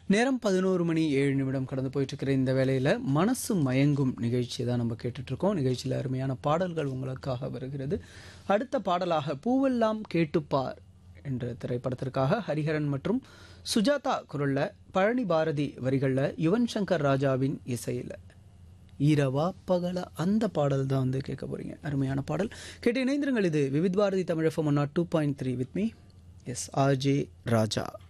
நேரம் 11 மணி 7 நிமிடம் கடந்து போயிட்டு இருக்கிற இந்த வேளையில் மனசு மயங்கும் நிகழ்ச்சியை தான் நம்ம கேட்டுட்ருக்கோம். நிகழ்ச்சியில் அருமையான பாடல்கள் உங்களுக்காக வருகிறது. அடுத்த பாடலாக பூவெல்லாம் கேட்டுப்பார் என்ற திரைப்படத்திற்காக ஹரிஹரன் மற்றும் சுஜாதா குரலில் பழனி பாரதி வரிகளில் யுவன் சங்கர் ராஜாவின் இசையில் ஈரவா பகல அந்த பாடல் தான் வந்து கேட்க போகிறீங்க. அருமையான பாடல் கேட்டு இணைந்திருங்கள். இது Vividh Bharathi Tamil FM 102.3 with me yes RJ Raja.